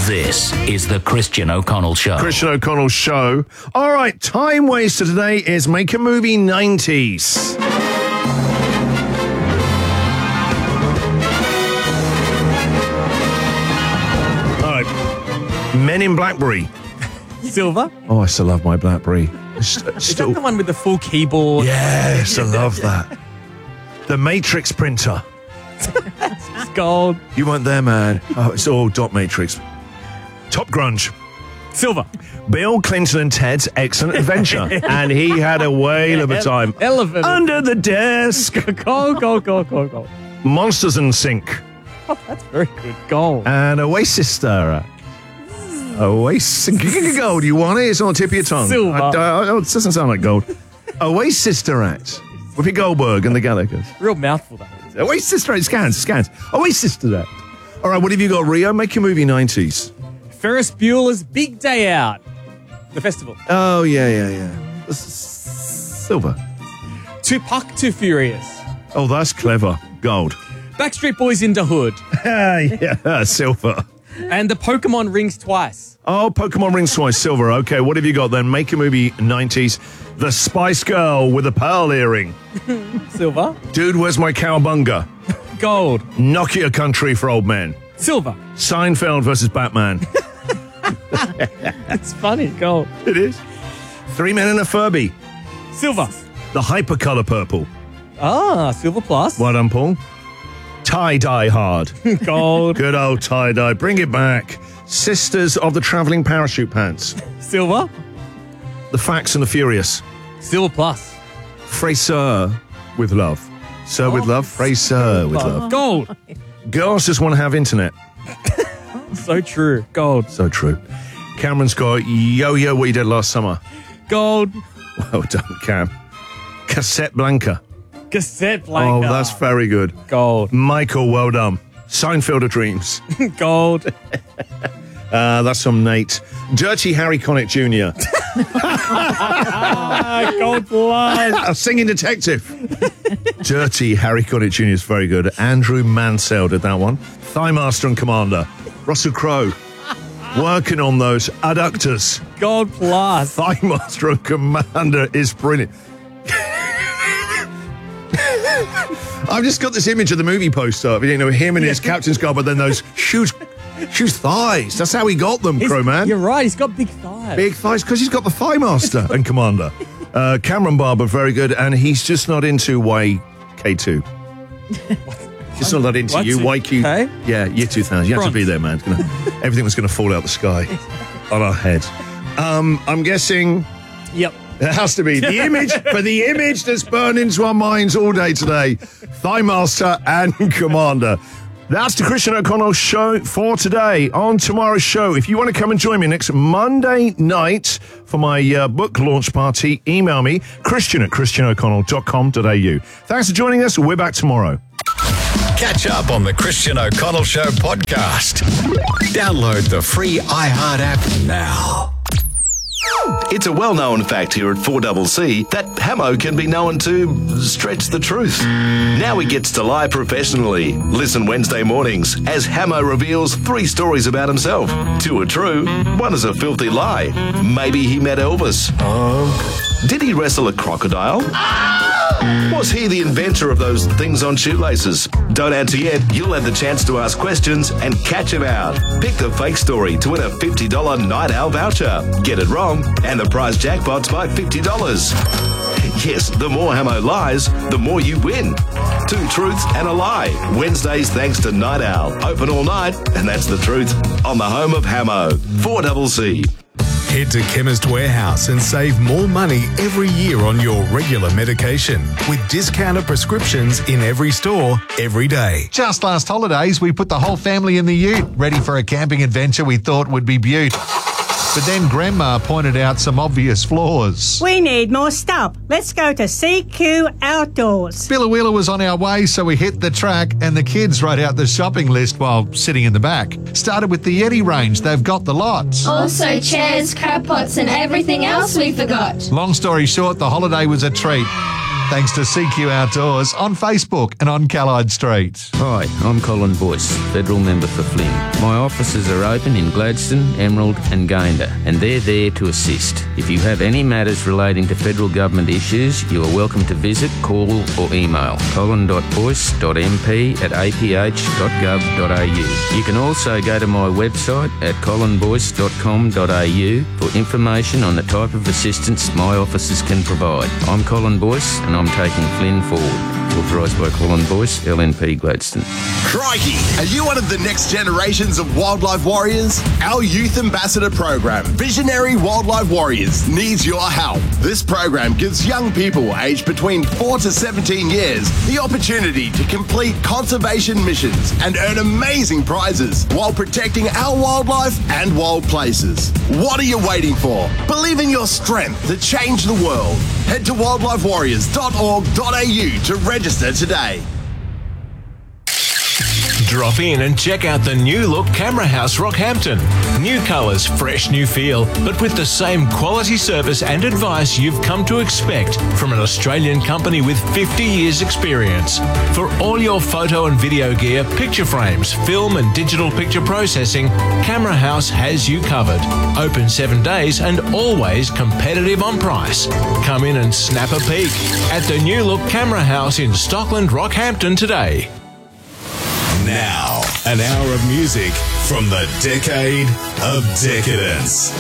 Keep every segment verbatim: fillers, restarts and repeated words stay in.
This is the Christian O'Connell Show. Christian O'Connell Show. All right, time waster today is Make a Movie nineties. All right, Men in Blackberry. Silver. Oh, I still love my Blackberry. St- Is still, that the one with the full keyboard? yes, I love that. The Matrix printer. It's gold. You weren't there, man. Oh, it's all dot matrix. Top Grunge. Silver. Bill Clinton and Ted's Excellent Adventure. And he had a whale of a time. Elephant. Under the desk. Gold, gold, gold, gold, gold. Monsters in Sync. Oh, that's very good. Gold. And Oasis Stirrer. Oasis. Gold, you want it? It's on the tip of your tongue. Silver. I, I, oh, it doesn't sound like gold. Oasis Direct. Whoopi Goldberg and the Gallagher's. Real mouthful, that. Oasis Direct. Scans, scans. Oasis Direct. All right, what have you got, Rio? Make your movie nineties. Ferris Bueller's Big Day Out. The festival. Oh, yeah, yeah, yeah. S- Silver. Tupac Too Furious. Oh, that's clever. Gold. Backstreet Boys in the Hood. Yeah, silver. And the Pokemon Rings Twice. Oh, Pokemon Rings Twice, silver. Okay, what have you got then? Make a movie nineties. The Spice Girl with a pearl earring. Silver. Dude, where's my cowabunga? Gold. Nokia Country for old men. Silver. Seinfeld versus Batman. That's funny. Gold. It is. Three Men and a Furby. Silver. The Hypercolor Purple. Ah, silver plus. Well done, Paul. Tie-Dye Hard. Gold. Good old tie-dye. Bring it back. Sisters of the Traveling Parachute Pants. Silver. The Facts and the Furious. Silver plus. Fraser with love. Sir with love. Fraser with love. Gold. Girls just want to have internet. So true. Gold. So true. Cameron's got Yo-Yo What You Did Last Summer. Gold. Well done, Cam. Cassette Blanca. Cassette Blanca. Oh, that's very good. Gold. Michael, well done. Seinfeld of Dreams. Gold. Uh, that's from Nate. Dirty Harry Connick Junior Ah, gold plus. A singing detective. Dirty Harry Connick Junior is very good. Andrew Mansell did that one. Thigh Master and Commander. Russell Crowe. Working on those adductors. Gold plus. Thigh Master and Commander is brilliant. I've just got this image of the movie poster. You know, him in his captain's garb, but then those huge, huge thighs. That's how he got them, He's- Crow Man. You're right. He's got big thighs. Big thighs, because he's got the Thigh Master and Commander. Uh, Cameron Barber, very good, and he's just not into Y K two. Just not that into What? you, Y Q. Okay. Yeah, year two thousand. You have to be there, man. It's gonna, everything was going to fall out the sky on our heads. Um, I'm guessing Yep. it has to be the image, for the image that's burned into our minds all day today. Thigh Master and Commander. That's the Christian O'Connell Show for today. On tomorrow's show, if you want to come and join me next Monday night for my uh, book launch party, email me, christian at christian o'connell dot com dot a u. Thanks for joining us. We're back tomorrow. Catch up on the Christian O'Connell Show podcast. Download the free iHeart app now. It's a well-known fact here at four C C that Hamo can be known to stretch the truth. Now he gets to lie professionally. Listen Wednesday mornings as Hamo reveals three stories about himself. Two are true, one is a filthy lie. Maybe he met Elvis. Did he wrestle a crocodile? Was he the inventor of those things on shoelaces? Don't answer yet. You'll have the chance to ask questions and catch him out. Pick the fake story to win a fifty dollars Night Owl voucher. Get it wrong, and the prize jackpot's by fifty dollars. Yes, the more Hamo lies, the more you win. Two truths and a lie. Wednesdays thanks to Night Owl. Open all night, and that's the truth. On the home of Hamo. four C C. Head to Chemist Warehouse and save more money every year on your regular medication with discounted prescriptions in every store, every day. Just last holidays, we put the whole family in the ute, ready for a camping adventure we thought would be beaut. But then Grandma pointed out some obvious flaws. We need more stuff. Let's go to C Q Outdoors. Billawheeler was on our way, so we hit the track, and the kids wrote out the shopping list while sitting in the back. Started with the Yeti range. They've got the lots. Also chairs, crab pots and everything else we forgot. Long story short, the holiday was a treat. Thanks to C Q Outdoors on Facebook and on Callide Street. Hi, I'm Colin Boyce, Federal Member for Flynn. My offices are open in Gladstone, Emerald and Gayndah, and they're there to assist. If you have any matters relating to federal government issues, you are welcome to visit, call or email colin dot boyce dot m p at a p h dot gov dot a u. You can also go to my website at colin boyce dot com dot a u for information on the type of assistance my offices can provide. I'm Colin Boyce and I'm taking Flynn forward. Authorised by Colin Boyce, L N P Gladstone. Crikey! Are you one of the next generations of wildlife warriors? Our Youth Ambassador program, Visionary Wildlife Warriors, needs your help. This program gives young people aged between four to seventeen years the opportunity to complete conservation missions and earn amazing prizes while protecting our wildlife and wild places. What are you waiting for? Believe in your strength to change the world. Head to wildlife warriors dot org dot a u to register today. Drop in and check out the new look Camera House Rockhampton. New colours, fresh new feel, but with the same quality service and advice you've come to expect from an Australian company with fifty years experience. For all your photo and video gear, picture frames, film and digital picture processing, Camera House has you covered. Open seven days and always competitive on price. Come in and snap a peek at the new look Camera House in Stockland, Rockhampton today. Now, an hour of music from the decade of decadence.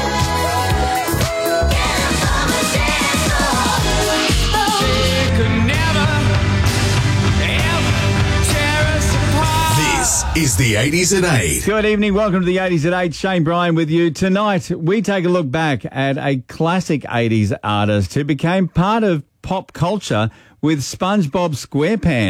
This is the eighties at eight. Good evening. Welcome to the eighties at eight. Shane Bryan with you. Tonight, we take a look back at a classic eighties artist who became part of pop culture with SpongeBob SquarePants.